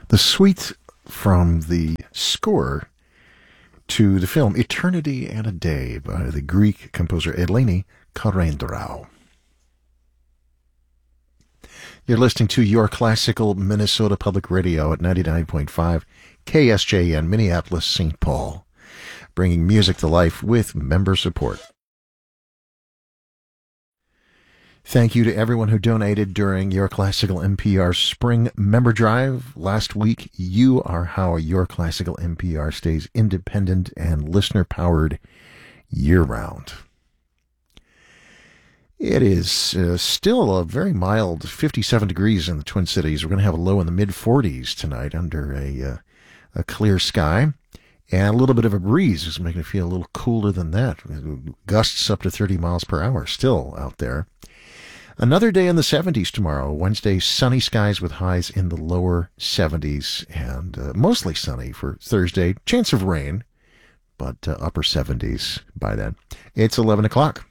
The suite from the score to the film Eternity and a Day by the Greek composer Eleni Karendraou. You're listening to Your Classical Minnesota Public Radio at 99.5 KSJN Minneapolis, St. Paul, bringing music to life with member support. Thank you to everyone who donated during Your Classical NPR Spring Member Drive. Last week, you are how Your Classical NPR stays independent and listener-powered year-round. It is still a very mild 57 degrees in the Twin Cities. We're going to have a low in the mid-40s tonight under a clear sky. And a little bit of a breeze is making it feel a little cooler than that. Gusts up to 30 miles per hour still out there. Another day in the 70s tomorrow. Wednesday, sunny skies with highs in the lower 70s and mostly sunny for Thursday. Chance of rain, but upper 70s by then. It's 11 o'clock.